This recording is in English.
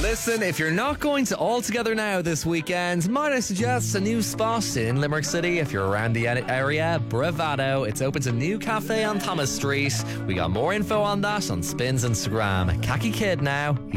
Listen, if you're not going to All Together Now this weekend, might I suggest a new spot in Limerick City? If you're around the area, Bravado. It's opened a new cafe on Thomas Street. We got more info on that on Spin's Instagram. Khaki Kid now.